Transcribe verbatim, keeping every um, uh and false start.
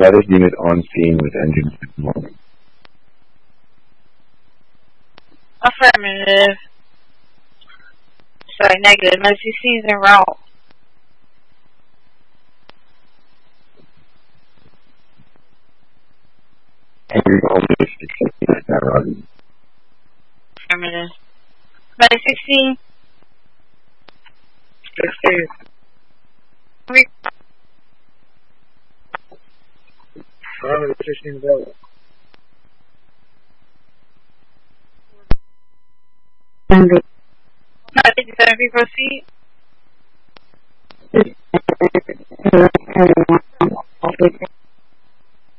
medic unit on scene with engines at the moment. Affirmative. Sorry, negative. Medic sixteen is en route. Angry only sixteen at that run. Affirmative. Medic sixteen. sixteen. Affirmative, sixteen available. fifty-seven, proceed.